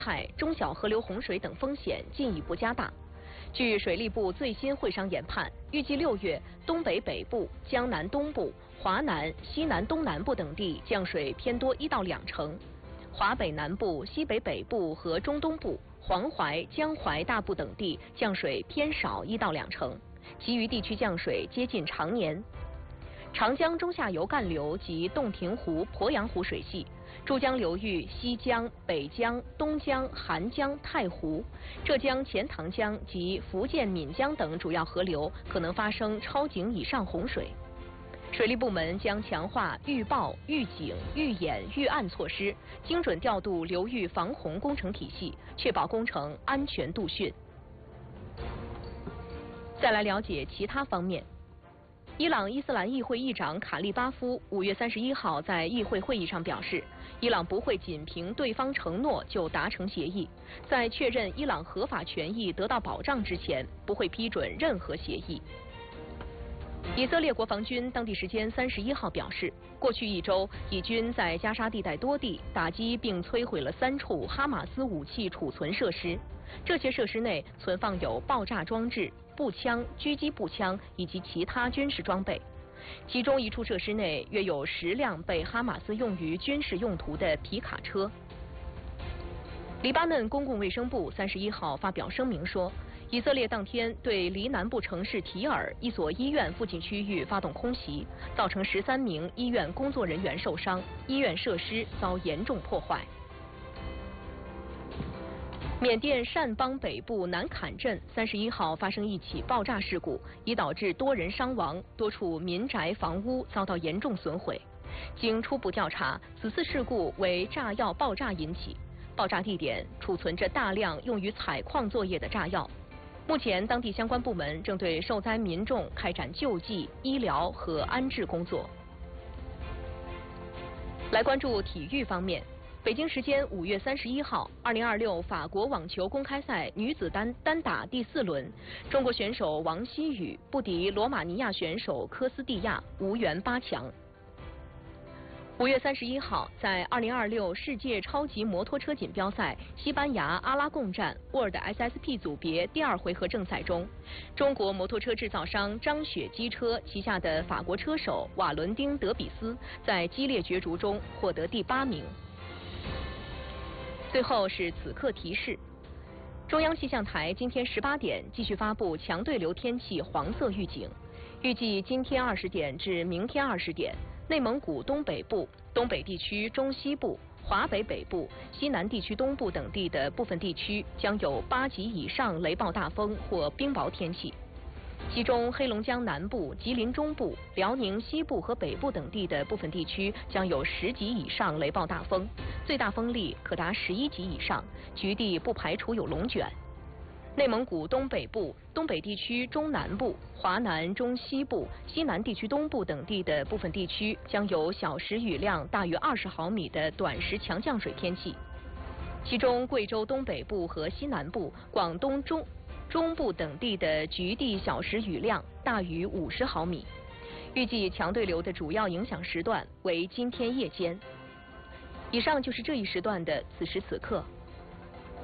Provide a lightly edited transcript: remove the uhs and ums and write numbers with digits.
害、中小河流洪水等风险进一步加大。据水利部最新会商研判，预计6月东北北部、江南东部、华南、西南东南部等地降水偏多1到2成，华北南部、西北北部和中东部、黄淮、江淮大部等地降水偏少1到2成，其余地区降水接近常年。长江中下游干流及洞庭湖、鄱阳湖水系、珠江流域西江、北江、东江、韩江、太湖、浙江钱塘江及福建闽江等主要河流可能发生超警以上洪水。水利部门将强化预报、预警、预演、预案措施，精准调度流域防洪工程体系，确保工程安全度汛。再来了解其他方面。伊朗伊斯兰议会议长卡利巴夫5月31号在议会会议上表示，伊朗不会仅凭对方承诺就达成协议，在确认伊朗合法权益得到保障之前，不会批准任何协议。以色列国防军当地时间31号表示，过去1周，以军在加沙地带多地打击并摧毁了3处哈马斯武器储存设施，这些设施内存放有爆炸装置、步枪、狙击步枪以及其他军事装备，其中1处设施内约有10辆被哈马斯用于军事用途的皮卡车。黎巴嫩公共卫生部31号发表声明说，以色列当天对黎南部城市提尔一所医院附近区域发动空袭，造成13名医院工作人员受伤，医院设施遭严重破坏。缅甸善邦北部南坎镇31号发生一起爆炸事故，已导致多人伤亡，多处民宅房屋遭到严重损毁。经初步调查，此次事故为炸药爆炸引起，爆炸地点储存着大量用于采矿作业的炸药。目前，当地相关部门正对受灾民众开展救济、医疗和安置工作。来关注体育方面。北京时间5月31号，2026法国网球公开赛女子单打第4轮，中国选手王希雨不敌罗马尼亚选手科斯蒂亚，无缘8强。5月31号，在2026世界超级摩托车锦标赛西班牙阿拉贡站 World SSP 组别第2回合正赛中，中国摩托车制造商张雪机车旗下的法国车手瓦伦丁·德比斯在激烈角逐中获得第8名。最后是此刻提示：中央气象台今天18点继续发布强对流天气黄色预警，预计今天20点至明天20点，内蒙古东北部、东北地区中西部、华北北部、西南地区东部等地的部分地区将有8级以上雷暴大风或冰雹天气。其中，黑龙江南部、吉林中部、辽宁西部和北部等地的部分地区将有10级以上雷暴大风，最大风力可达11级以上，局地不排除有龙卷。内蒙古东北部、东北地区中南部、华南中西部、西南地区东部等地的部分地区将有小时雨量大于20毫米的短时强降水天气。其中，贵州东北部和西南部、广东中部等地的局地小时雨量大于50毫米。预计强对流的主要影响时段为今天夜间。以上就是这一时段的此时此刻。